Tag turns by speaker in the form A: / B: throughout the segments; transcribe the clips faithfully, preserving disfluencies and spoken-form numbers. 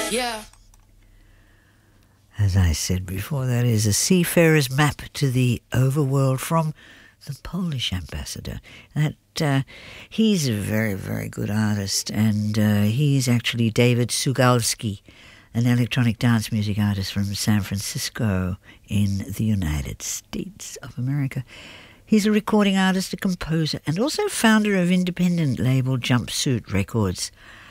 A: Yeah.
B: As I said before, that is a seafarer's map to the overworld from the Polish ambassador. That uh, he's a very, very good artist, and uh, he's actually David Sugalski, an electronic dance music artist from San Francisco in the United States of America. He's a recording artist, a composer, and also founder of independent label Jumpsuit Records.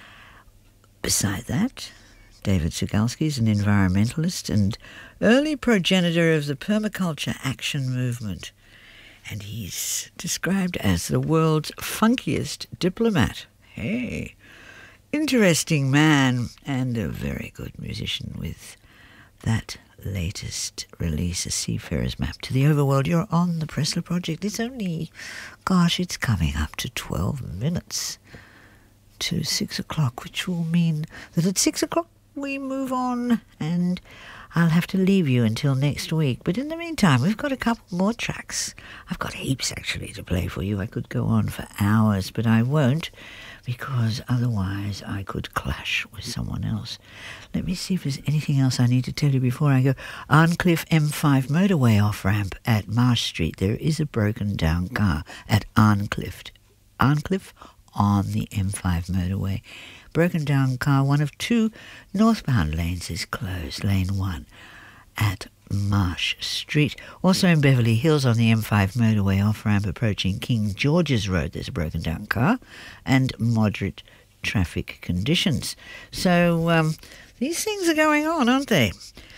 B: Beside that, David Sugalski is an environmentalist and early progenitor of the permaculture action movement. And he's described as the world's funkiest diplomat. Hey, interesting man and a very good musician with that latest release, A Seafarer's Map to the Overworld. You're on the Pressler Project. It's only, gosh, it's coming up to twelve minutes to six o'clock, which will mean that at six o'clock we move on, and I'll have to leave you until next week. But in the meantime, we've got a couple more tracks. I've got heaps actually to play for you. I could go on for hours, but I won't, because otherwise I could clash with someone else. Let me see if there's anything else I need to tell you before I go. Arncliffe M five motorway off-ramp at Marsh Street. There is a broken down car at Arncliffe. Arncliffe on the M five motorway. Broken down car, one of two northbound lanes is closed, lane one at Marsh Street. Also in Beverly Hills on the M five motorway off-ramp approaching King George's Road, there's a broken down car and moderate traffic conditions. So um, these things are going on, aren't they?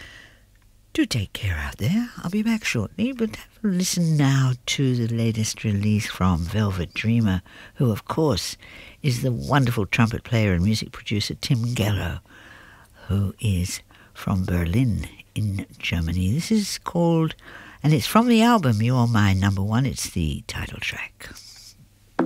B: Do take care out there. I'll be back shortly, but have a listen now to the latest release from Velvet Dreamer, who, of course, is the wonderful trumpet player and music producer Tim Gello, who is from Berlin in Germany. This is called, and it's from the album You're My Number One. It's the title track.